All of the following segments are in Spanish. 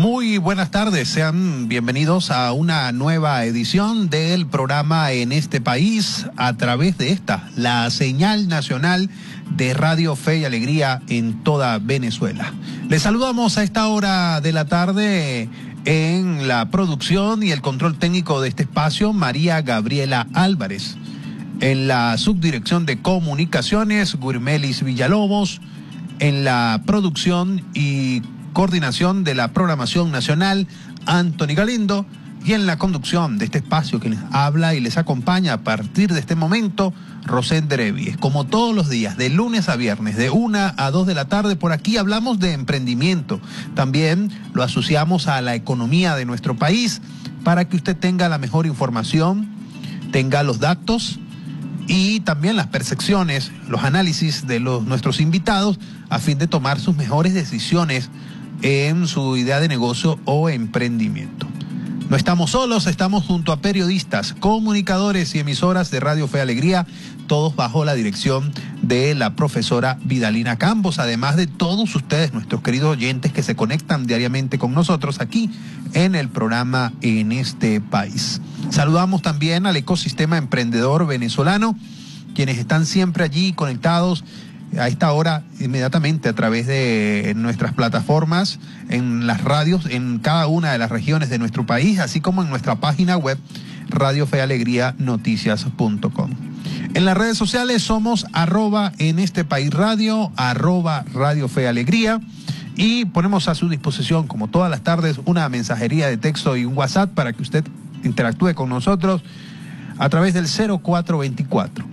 Muy buenas tardes, sean bienvenidos a una nueva edición del programa En este País a través de la señal nacional de Radio Fe y Alegría en toda Venezuela. Les saludamos a esta hora de la tarde en la producción y el control técnico de este espacio, María Gabriela Álvarez. En la subdirección de comunicaciones, Gurmelis Villalobos. En la producción y coordinación de la programación nacional, Anthony Galindo, y en la conducción de este espacio que les habla y les acompaña a partir de este momento, Rosén Drevies. Como todos los días, de lunes a viernes, de 1 a 2 de la tarde, por aquí hablamos de emprendimiento. También lo asociamos a la economía de nuestro país para que usted tenga la mejor información, tenga los datos y también las percepciones, los análisis de nuestros invitados a fin de tomar sus mejores decisiones en su idea de negocio o emprendimiento. No estamos solos, estamos junto a periodistas, comunicadores y emisoras de Radio Fe y Alegría, todos bajo la dirección de la profesora Vidalina Campos, además de todos ustedes, nuestros queridos oyentes que se conectan diariamente con nosotros aquí en el programa En este País. Saludamos también al ecosistema emprendedor venezolano, quienes están siempre allí conectados a esta hora inmediatamente a través de nuestras plataformas, en las radios, en cada una de las regiones de nuestro país, así como en nuestra página web radiofealegrianoticias.com. En las redes sociales somos @en este país radio, @Radio Fe Alegría, y ponemos a su disposición, como todas las tardes, una mensajería de texto y un WhatsApp para que usted interactúe con nosotros a través del 0424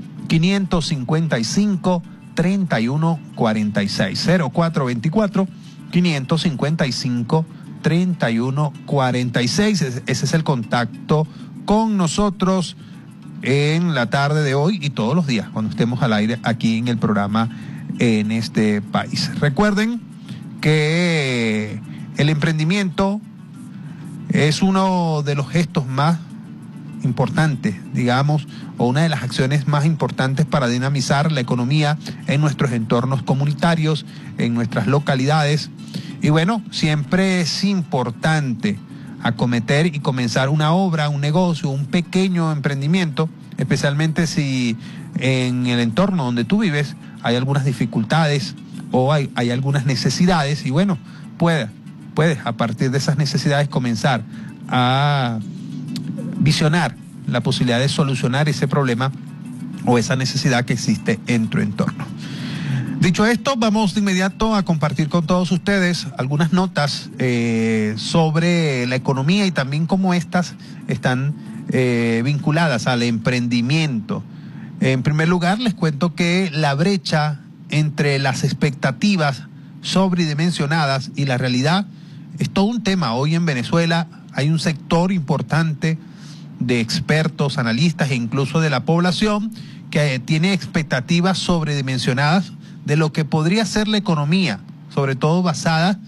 555 3146, 0424 555 3146. Ese es el contacto con nosotros en la tarde de hoy y todos los días cuando estemos al aire aquí en el programa En este País. Recuerden que el emprendimiento es uno de los gestos más importantes, digamos, o una de las acciones más importantes para dinamizar la economía en nuestros entornos comunitarios, en nuestras localidades. Y bueno, siempre es importante acometer y comenzar una obra, un negocio, un pequeño emprendimiento, especialmente si en el entorno donde tú vives hay algunas dificultades o hay algunas necesidades, y bueno, puedes a partir de esas necesidades comenzar a visionar la posibilidad de solucionar ese problema o esa necesidad que existe en tu entorno. Dicho esto, vamos de inmediato a compartir con todos ustedes algunas notas sobre la economía y también cómo estas están vinculadas al emprendimiento. En primer lugar, les cuento que la brecha entre las expectativas sobredimensionadas y la realidad es todo un tema. Hoy en Venezuela hay un sector importante de expertos, analistas e incluso de la población que tiene expectativas sobredimensionadas de lo que podría ser la economía, sobre todo basada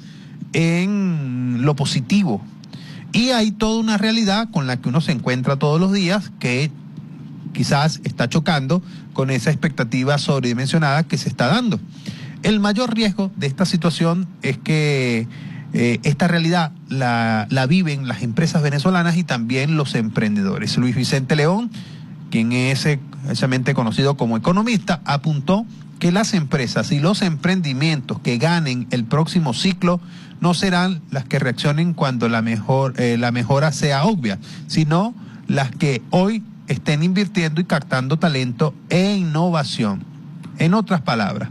en lo positivo. Y hay toda una realidad con la que uno se encuentra todos los días que quizás está chocando con esa expectativa sobredimensionada que se está dando. El mayor riesgo de esta situación es que esta realidad la viven las empresas venezolanas y también los emprendedores. Luis Vicente León, quien es precisamente conocido como economista, apuntó que las empresas y los emprendimientos que ganen el próximo ciclo no serán las que reaccionen cuando la mejora sea obvia, sino las que hoy estén invirtiendo y captando talento e innovación. En otras palabras,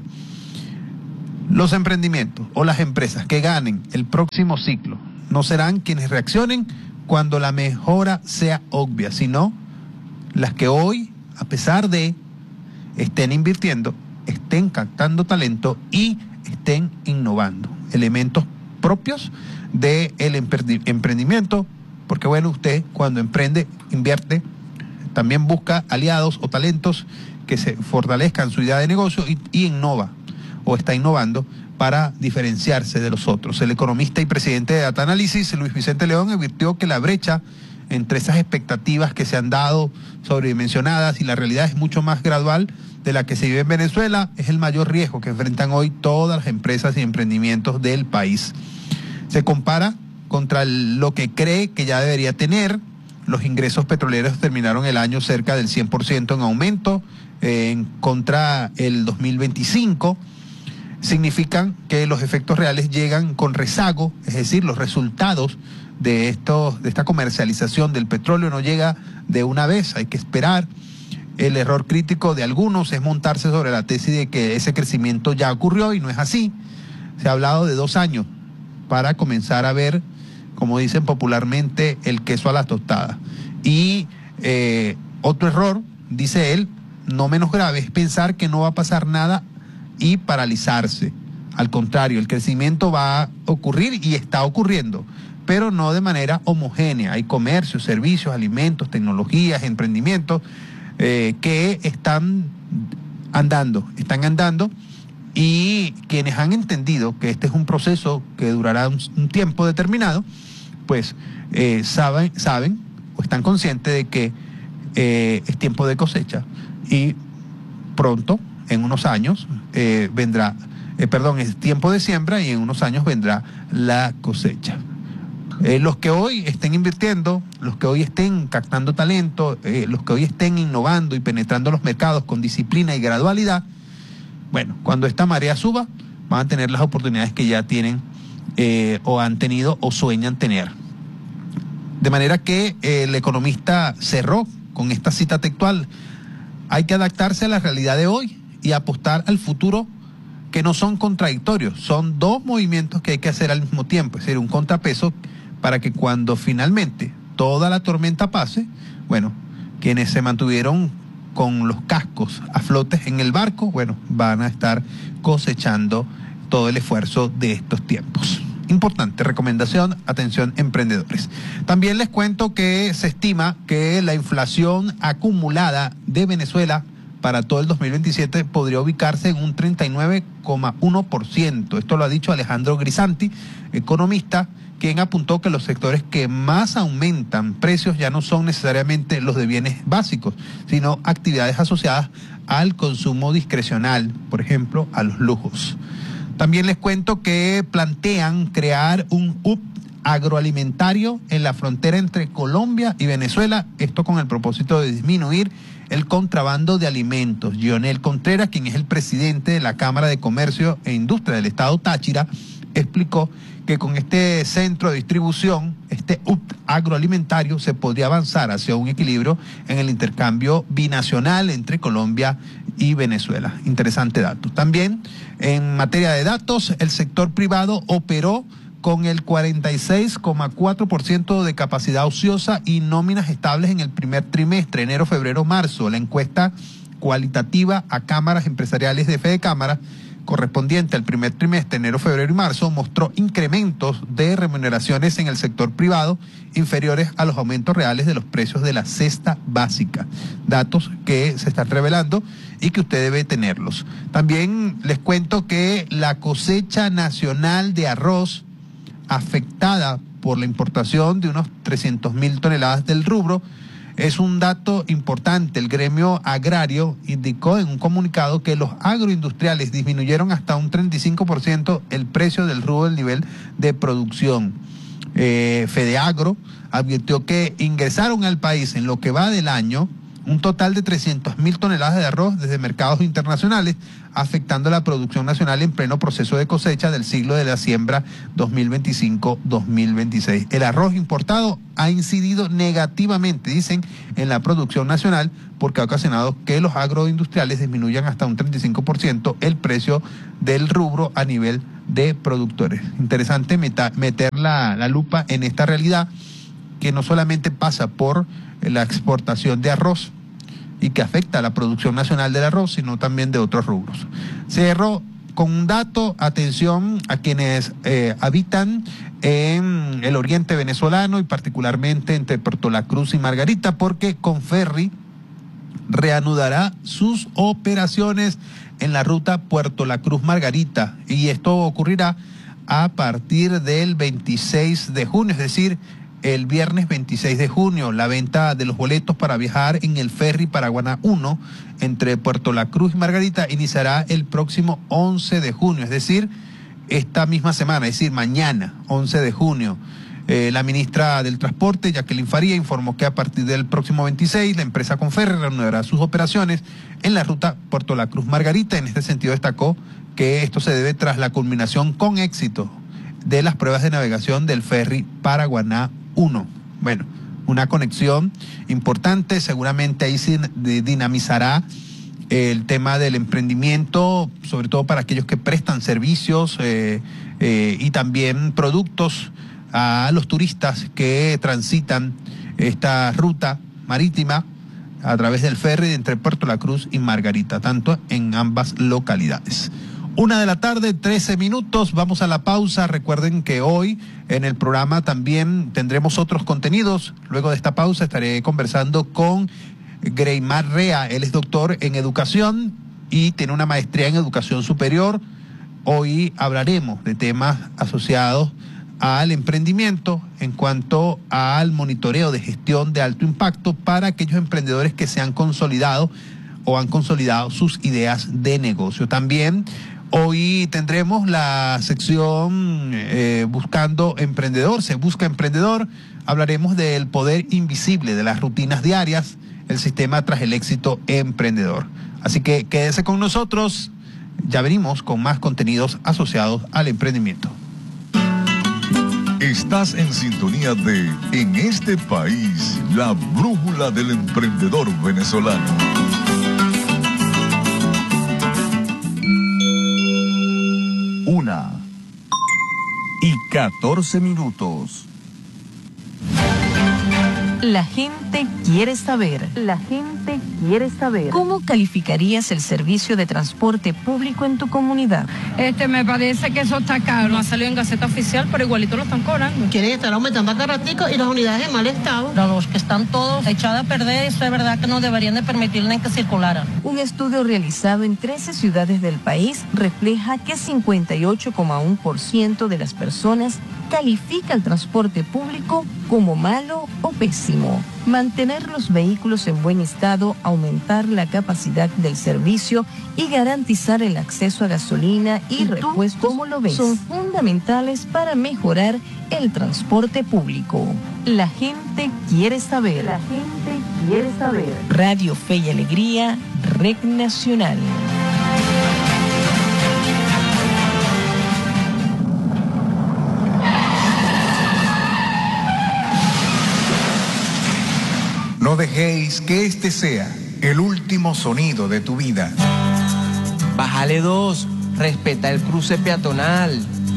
los emprendimientos o las empresas que ganen el próximo ciclo no serán quienes reaccionen cuando la mejora sea obvia, sino las que hoy, a pesar de estén invirtiendo, estén captando talento y estén innovando. Elementos propios del emprendimiento, porque bueno, usted cuando emprende, invierte, también busca aliados o talentos que se fortalezcan su idea de negocio y innova o está innovando para diferenciarse de los otros. El economista y presidente de Data Analysis, Luis Vicente León, advirtió que la brecha entre esas expectativas que se han dado sobredimensionadas y la realidad es mucho más gradual de la que se vive en Venezuela, es el mayor riesgo que enfrentan hoy todas las empresas y emprendimientos del país. Se compara contra lo que cree que ya debería tener. Los ingresos petroleros terminaron el año cerca del 100% en aumento contra el 2025. Significan que los efectos reales llegan con rezago, es decir, los resultados de esta comercialización del petróleo no llega de una vez, hay que esperar. El error crítico de algunos es montarse sobre la tesis de que ese crecimiento ya ocurrió y no es así. Se ha hablado de 2 años para comenzar a ver, como dicen popularmente, el queso a la tostada. Y otro error, dice él, no menos grave, es pensar que no va a pasar nada y paralizarse. Al contrario, el crecimiento va a ocurrir y está ocurriendo, pero no de manera homogénea. Hay comercios, servicios, alimentos, tecnologías, emprendimientos que están andando, y quienes han entendido que este es un proceso que durará un tiempo determinado, pues saben o están conscientes de que es tiempo de cosecha y pronto, en unos años, es tiempo de siembra y en unos años vendrá la cosecha. Los que hoy estén invirtiendo, los que hoy estén captando talento, los que hoy estén innovando y penetrando los mercados con disciplina y gradualidad, bueno, cuando esta marea suba, van a tener las oportunidades que ya tienen o han tenido o sueñan tener. De manera que el economista cerró con esta cita textual: hay que adaptarse a la realidad de hoy y apostar al futuro, que no son contradictorios, son 2 movimientos que hay que hacer al mismo tiempo, es decir, un contrapeso para que cuando finalmente toda la tormenta pase, bueno, quienes se mantuvieron con los cascos a flote en el barco, bueno, van a estar cosechando todo el esfuerzo de estos tiempos. Importante recomendación, atención emprendedores. También les cuento que se estima que la inflación acumulada de Venezuela para todo el 2027 podría ubicarse en un 39,1%. Esto lo ha dicho Alejandro Grisanti, economista, quien apuntó que los sectores que más aumentan precios ya no son necesariamente los de bienes básicos, sino actividades asociadas al consumo discrecional, por ejemplo, a los lujos. También les cuento que plantean crear un hub agroalimentario en la frontera entre Colombia y Venezuela, esto con el propósito de disminuir el contrabando de alimentos. Lionel Contreras, quien es el presidente de la Cámara de Comercio e Industria del Estado Táchira, explicó que con este centro de distribución, este hub agroalimentario, se podría avanzar hacia un equilibrio en el intercambio binacional entre Colombia y Venezuela. Interesante dato. También, en materia de datos, el sector privado operó con el 46,4% de capacidad ociosa y nóminas estables en el primer trimestre, enero, febrero, marzo. La encuesta cualitativa a cámaras empresariales de Fedecámara correspondiente al primer trimestre, enero, febrero y marzo, mostró incrementos de remuneraciones en el sector privado inferiores a los aumentos reales de los precios de la cesta básica. Datos que se están revelando y que usted debe tenerlos. También les cuento que la cosecha nacional de arroz, afectada por la importación de unos 300.000 toneladas del rubro, es un dato importante. El gremio agrario indicó en un comunicado que los agroindustriales disminuyeron hasta un 35% el precio del rubro del nivel de producción. Fedeagro advirtió que ingresaron al país en lo que va del año un total de 300.000 toneladas de arroz desde mercados internacionales, afectando la producción nacional en pleno proceso de cosecha del ciclo de la siembra 2025-2026. El arroz importado ha incidido negativamente, dicen, en la producción nacional, porque ha ocasionado que los agroindustriales disminuyan hasta un 35% el precio del rubro a nivel de productores. Interesante meter la lupa en esta realidad que no solamente pasa por la exportación de arroz y que afecta a la producción nacional del arroz, sino también de otros rubros. Cierro con un dato, atención a quienes habitan en el oriente venezolano y particularmente entre Puerto La Cruz y Margarita, porque Conferri reanudará sus operaciones en la ruta Puerto La Cruz-Margarita, y esto ocurrirá a partir del 26 de junio, es decir, el viernes 26 de junio. La venta de los boletos para viajar en el ferry Paraguaná 1 entre Puerto La Cruz y Margarita iniciará el próximo 11 de junio, es decir, esta misma semana, es decir, mañana, 11 de junio. La ministra del Transporte, Jacqueline Faría, informó que a partir del próximo 26 la empresa Conferre reanudará sus operaciones en la ruta Puerto La Cruz Margarita. En este sentido destacó que esto se debe tras la culminación con éxito de las pruebas de navegación del ferry Paraguaná 1. Bueno, una conexión importante, seguramente ahí se dinamizará el tema del emprendimiento, sobre todo para aquellos que prestan servicios y también productos a los turistas que transitan esta ruta marítima a través del ferry entre Puerto La Cruz y Margarita, tanto en ambas localidades. 1:13 p.m, vamos a la pausa. Recuerden que hoy en el programa también tendremos otros contenidos. Luego de esta pausa estaré conversando con Greymar Rea. Él es doctor en educación y tiene una maestría en educación superior. Hoy hablaremos de temas asociados al emprendimiento en cuanto al monitoreo de gestión de alto impacto para aquellos emprendedores que se han consolidado o han consolidado sus ideas de negocio. También hoy tendremos la sección Buscando Emprendedor, se busca emprendedor. Hablaremos del poder invisible de las rutinas diarias, el sistema tras el éxito emprendedor. Así que quédese con nosotros, ya venimos con más contenidos asociados al emprendimiento. Estás en sintonía de En este país, la brújula del emprendedor venezolano. 1:14 p.m. La gente quiere saber. La gente quiere saber. ¿Cómo calificarías el servicio de transporte público en tu comunidad? Me parece que eso está caro. No ha salido en Gaceta Oficial, pero igualito lo están cobrando. Quieren estar aumentando acá ratico y las unidades en mal estado. Los que están todos echados a perder, eso es verdad que no deberían de permitirle que circularan. Un estudio realizado en 13 ciudades del país refleja que 58,1% de las personas califica el transporte público como malo o pésimo. Mantener los vehículos en buen estado, aumentar la capacidad del servicio y garantizar el acceso a gasolina y repuestos, ¿cómo lo ves?, son fundamentales para mejorar el transporte público. La gente quiere saber. La gente quiere saber. Radio Fe y Alegría, Red Nacional. No dejéis que este sea el último sonido de tu vida. Bájale 2, respeta el cruce peatonal.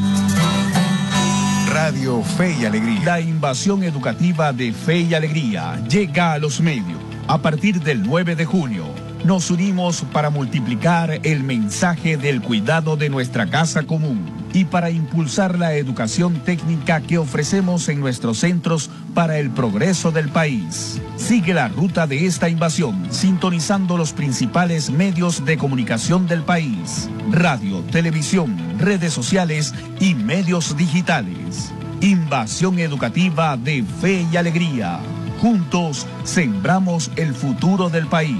Radio Fe y Alegría. La invasión educativa de Fe y Alegría llega a los medios. A partir del 9 de junio, nos unimos para multiplicar el mensaje del cuidado de nuestra casa común y para impulsar la educación técnica que ofrecemos en nuestros centros para el progreso del país. Sigue la ruta de esta invasión, sintonizando los principales medios de comunicación del país: radio, televisión, redes sociales y medios digitales. Invasión educativa de Fe y Alegría. Juntos sembramos el futuro del país.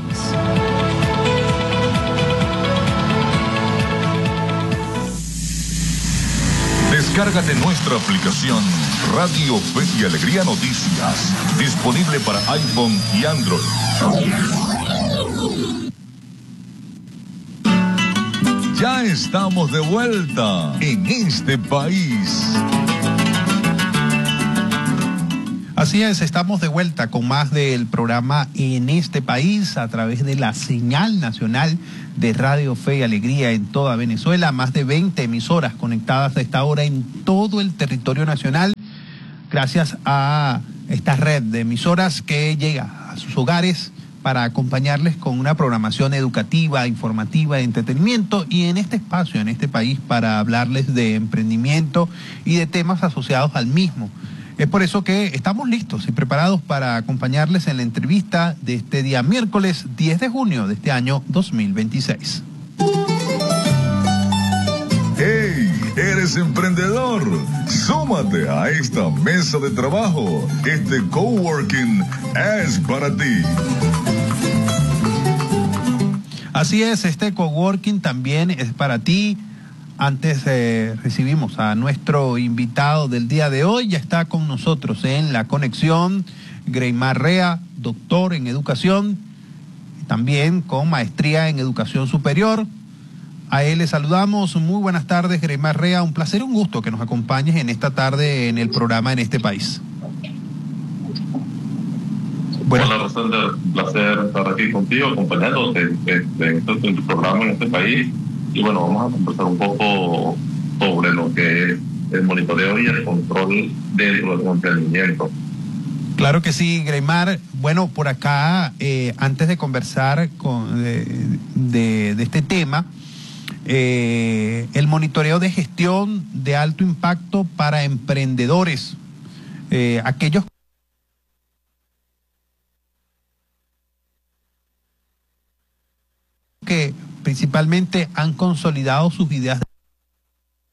Descárgate nuestra aplicación Radio Fe y Alegría Noticias, disponible para iPhone y Android. Ya estamos de vuelta en este país. Así es, estamos de vuelta con más del programa En este país a través de la señal nacional de Radio Fe y Alegría en toda Venezuela. Más de 20 emisoras conectadas a esta hora en todo el territorio nacional, gracias a esta red de emisoras que llega a sus hogares para acompañarles con una programación educativa, informativa, de entretenimiento, y en este espacio, en este país, para hablarles de emprendimiento y de temas asociados al mismo. Es por eso que estamos listos y preparados para acompañarles en la entrevista de este día miércoles 10 de junio de este año 2026. ¡Hey! ¿Eres emprendedor? Súmate a esta mesa de trabajo. Este coworking es para ti. Así es, este coworking también es para ti. antes recibimos a nuestro invitado del día de hoy. Ya está con nosotros en la conexión Greymar Rea, doctor en educación, también con maestría en educación superior. A él le saludamos. Muy buenas tardes, Greymar Rea. Un placer y un gusto que nos acompañes en esta tarde en el programa En este País. Hola, Rosenda, un placer estar aquí contigo, acompañándote en tu programa En este País. Y bueno, vamos a conversar un poco sobre lo que es el monitoreo y el control dentro del emprendimiento. Claro que sí, Greymar. Bueno, por acá, antes de conversar de este tema, el monitoreo de gestión de alto impacto para emprendedores, aquellos que principalmente han consolidado sus ideas